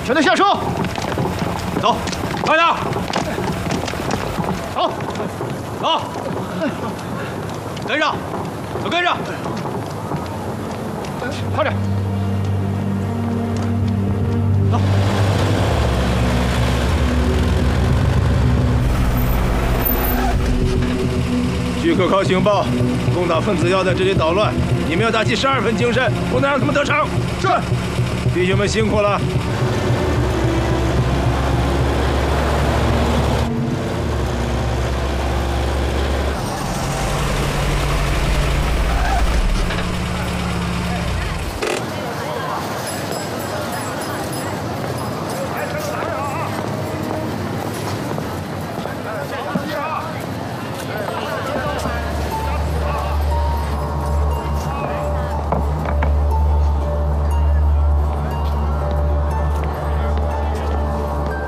全都下车，走，快点，走，走，跟上，都跟上，快点，走。 据可靠情报，共党分子要在这里捣乱，你们要打起12分精神，不能让他们得逞。是，弟兄们辛苦了。